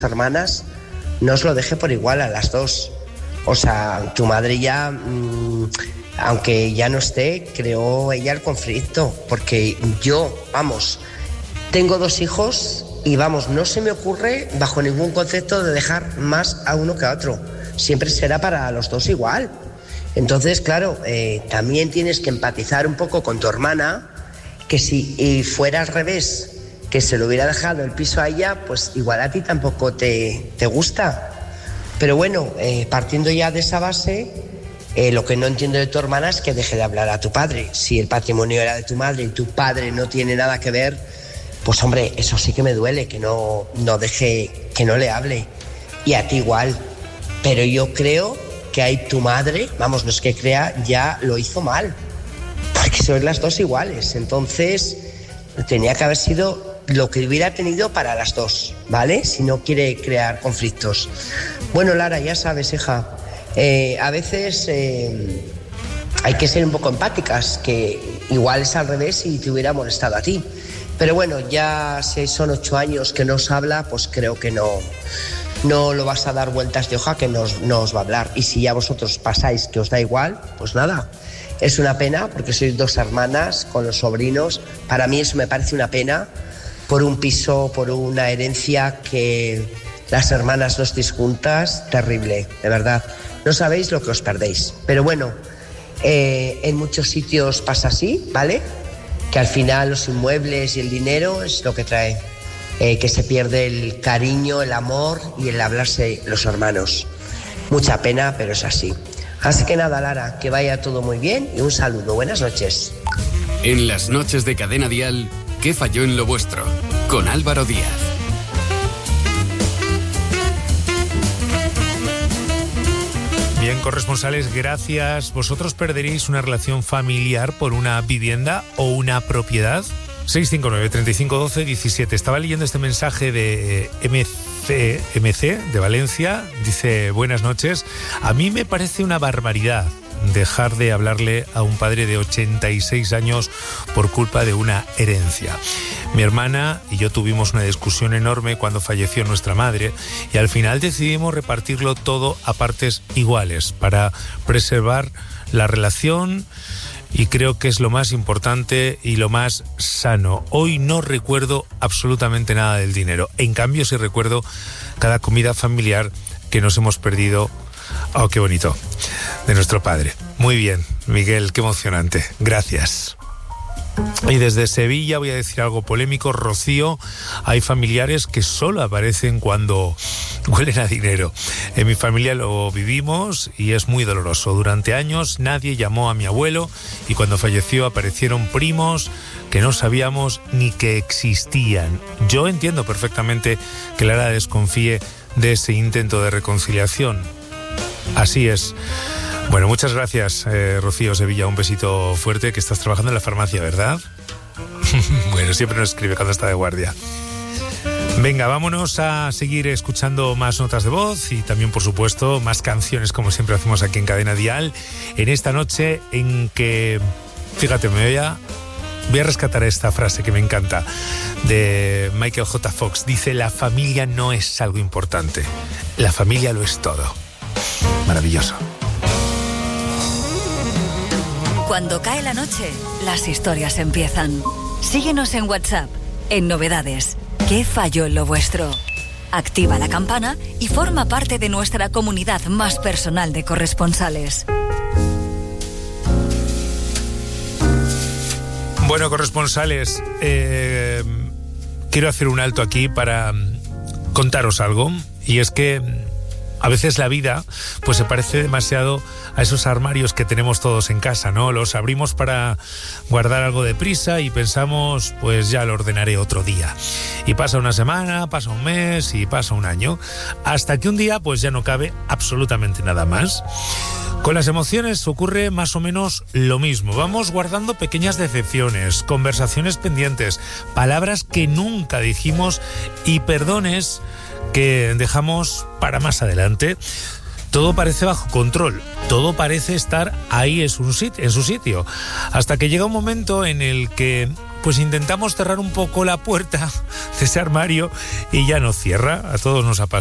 hermanas, no os lo deje por igual a las dos. O sea, tu madre ya, aunque ya no esté, creó ella el conflicto, porque yo, tengo 2 hijos y no se me ocurre bajo ningún concepto de dejar más a uno que a otro. Siempre será para los dos igual. Entonces, claro, también tienes que empatizar un poco con tu hermana, que si fuera al revés, que se lo hubiera dejado el piso a ella, pues igual a ti tampoco te gusta. Pero bueno, partiendo ya de esa base, lo que no entiendo de tu hermana es que deje de hablar a tu padre. Si el patrimonio era de tu madre y tu padre no tiene nada que ver, pues hombre, eso sí que me duele, que no deje, que no le hable. Y a ti igual. Pero yo creo que ahí tu madre, no es que crea, ya lo hizo mal. Porque sois las dos iguales. Entonces, tenía que haber sido lo que hubiera tenido para las dos, ¿vale? Si no quiere crear conflictos. Bueno, Lara, ya sabes, hija, a veces hay que ser un poco empáticas, que igual es al revés y te hubiera molestado a ti. Pero bueno, ya si son 8 años que no os habla, pues creo que no lo vas a dar vueltas de hoja, que no os va a hablar. Y si ya vosotros pasáis que os da igual, pues nada. Es una pena, porque sois 2 hermanas con los sobrinos. Para mí eso me parece una pena, por un piso, por una herencia, que las hermanas no estéis juntas, terrible, de verdad. No sabéis lo que os perdéis. Pero bueno, en muchos sitios pasa así, ¿vale? Que al final los inmuebles y el dinero es lo que trae, que se pierde el cariño, el amor y el hablarse los hermanos. Mucha pena, pero es así. Así que nada, Lara, que vaya todo muy bien y un saludo. Buenas noches. En las noches de Cadena Dial, ¿qué falló en lo vuestro? Con Álvaro Díaz. Bien, corresponsales, gracias. ¿Vosotros perderéis una relación familiar por una vivienda o una propiedad? 659-3512-17. Estaba leyendo este mensaje de MC de Valencia. Dice: buenas noches. A mí me parece una barbaridad dejar de hablarle a un padre de 86 años por culpa de una herencia. Mi hermana y yo tuvimos una discusión enorme cuando falleció nuestra madre y al final decidimos repartirlo todo a partes iguales para preservar la relación, y creo que es lo más importante y lo más sano. Hoy no recuerdo absolutamente nada del dinero. En cambio, sí recuerdo cada comida familiar que nos hemos perdido. Oh, qué bonito. De nuestro padre. Muy bien, Miguel, qué emocionante. Gracias. Y desde Sevilla voy a decir algo polémico. Rocío, hay familiares que solo aparecen cuando huelen a dinero. En mi familia lo vivimos y es muy doloroso. Durante años nadie llamó a mi abuelo y cuando falleció aparecieron primos que no sabíamos ni que existían. Yo entiendo perfectamente que Lara desconfíe de ese intento de reconciliación. Así es. Bueno, muchas gracias, Rocío Sevilla. Un besito fuerte, que estás trabajando en la farmacia, ¿verdad? Bueno, siempre nos escribe cuando está de guardia. Venga, vámonos a seguir escuchando más notas de voz y también, por supuesto, más canciones, como siempre hacemos aquí en Cadena Dial. En esta noche en que, fíjate, voy a rescatar esta frase que me encanta, de Michael J. Fox. Dice: la familia no es algo importante, la familia lo es todo. Maravilloso. Cuando cae la noche, las historias empiezan. Síguenos en WhatsApp, en Novedades. ¿Qué falló en lo vuestro? Activa la campana y forma parte de nuestra comunidad más personal de corresponsales. Bueno, corresponsales, quiero hacer un alto aquí para contaros algo, y es que a veces la vida pues se parece demasiado a esos armarios que tenemos todos en casa, ¿no? Los abrimos para guardar algo de prisa y pensamos, pues ya lo ordenaré otro día. Y pasa una semana, pasa un mes y pasa un año, hasta que un día pues ya no cabe absolutamente nada más. Con las emociones ocurre más o menos lo mismo. Vamos guardando pequeñas decepciones, conversaciones pendientes, palabras que nunca dijimos y perdones que dejamos para más adelante. Todo parece bajo control, todo parece estar ahí en su sitio, hasta que llega un momento en el que pues intentamos cerrar un poco la puerta de ese armario y ya no cierra. A todos nos ha pasado.